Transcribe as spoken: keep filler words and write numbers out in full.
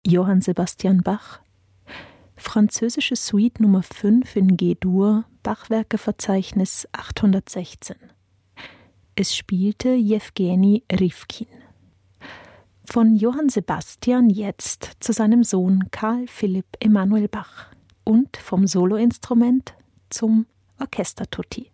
Johann Sebastian Bach, französische Suite Nummer fünf in G-Dur, Bachwerkeverzeichnis achthundertsechzehn. Es spielte Jewgeni Rifkin. Von Johann Sebastian jetzt zu seinem Sohn Karl Philipp Emanuel Bach und vom Soloinstrument zum Orchestertutti.